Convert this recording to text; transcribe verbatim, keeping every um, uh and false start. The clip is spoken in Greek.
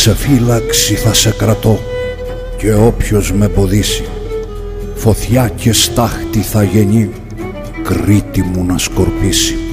σε φύλαξη θα σε κρατώ και όποιος με εμποδίσει, φωτιά και στάχτη θα γεννεί Κρήτη μου να σκορπίσει.